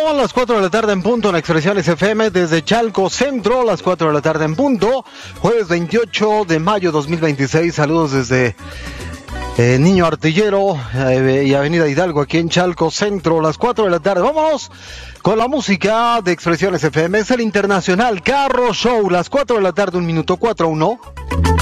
Son las 4 de la tarde en punto en Expresiones FM desde Chalco Centro, las 4 de la tarde en punto, jueves 28 de mayo 2026. Saludos desde Niño Artillero y Avenida Hidalgo aquí en Chalco Centro, las 4 de la tarde. Vámonos con la música de Expresiones FM. Es el Internacional Carro Show, las 4 de la tarde, 1 minuto, 4-1.